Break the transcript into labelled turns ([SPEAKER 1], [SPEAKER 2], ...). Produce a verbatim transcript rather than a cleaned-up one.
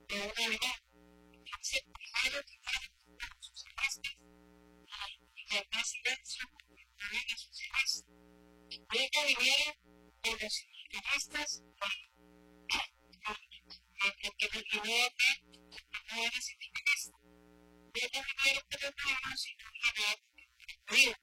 [SPEAKER 1] de una idea. Entonces, primero quitar sus arrastres y guardar silencio porque viene sus ideas. Luego vinieron de los sindicalistas que me llevó a ver que no era sindicalista. Luego vinieron de los nuevos y no vinieron de